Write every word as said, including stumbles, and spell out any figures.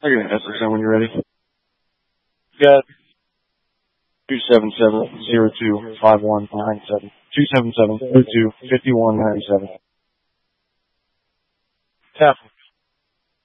I got an Essex when you're ready. Got Two seven seven zero two five one nine seven. Two seven seven zero two fifty one ninety seven. Tap.